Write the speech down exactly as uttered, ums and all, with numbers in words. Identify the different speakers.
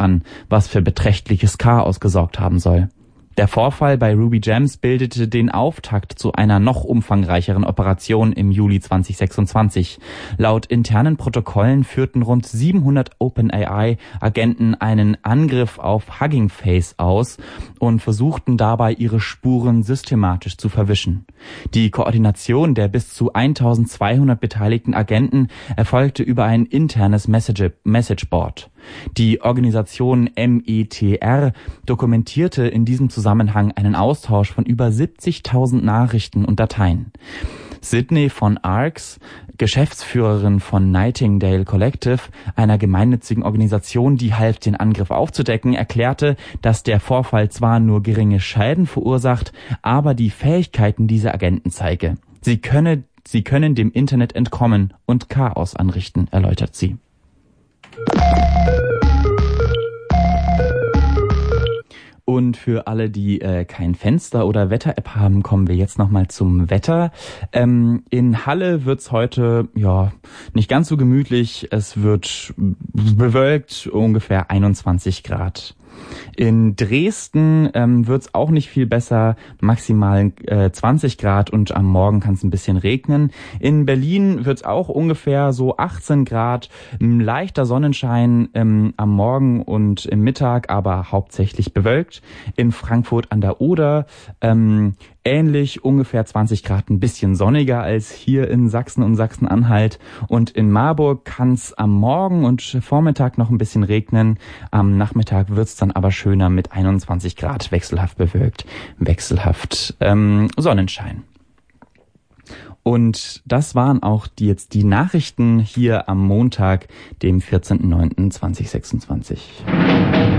Speaker 1: an, was für beträchtliches Chaos gesorgt haben soll. Der Vorfall bei Ruby Gems bildete den Auftakt zu einer noch umfangreicheren Operation im Juli zweitausendsechsundzwanzig. Laut internen Protokollen führten rund siebenhundert OpenAI-Agenten einen Angriff auf Hugging Face aus und versuchten dabei, ihre Spuren systematisch zu verwischen. Die Koordination der bis zu eintausendzweihundert beteiligten Agenten erfolgte über ein internes Message- Messageboard. Die Organisation M E T R dokumentierte in diesem Zusammenhang einen Austausch von über siebzigtausend Nachrichten und Dateien. Sydney von Arx, Geschäftsführerin von Nightingale Collective, einer gemeinnützigen Organisation, die half, den Angriff aufzudecken, erklärte, dass der Vorfall zwar nur geringe Schäden verursacht, aber die Fähigkeiten dieser Agenten zeige. Sie könne, sie können dem Internet entkommen und Chaos anrichten, erläutert sie. Und für alle, die äh, kein Fenster- oder Wetter-App haben, kommen wir jetzt nochmal zum Wetter. Ähm, in Halle wird's heute ja nicht ganz so gemütlich. Es wird bewölkt, ungefähr einundzwanzig Grad. In Dresden ähm, wird's auch nicht viel besser, maximal äh, zwanzig Grad und am Morgen kann es ein bisschen regnen. In Berlin wird's auch ungefähr so achtzehn Grad, ein leichter Sonnenschein ähm, am Morgen und im Mittag, aber hauptsächlich bewölkt. In Frankfurt an der Oder ähm, ähnlich, ungefähr zwanzig Grad, ein bisschen sonniger als hier in Sachsen und Sachsen-Anhalt. Und in Marburg kann's am Morgen und Vormittag noch ein bisschen regnen. Am Nachmittag wird's dann aber schöner mit einundzwanzig Grad, wechselhaft bewölkt, wechselhaft ähm, Sonnenschein. Und das waren auch die, jetzt die Nachrichten hier am Montag, dem vierzehnten neunten zweitausendsechsundzwanzig.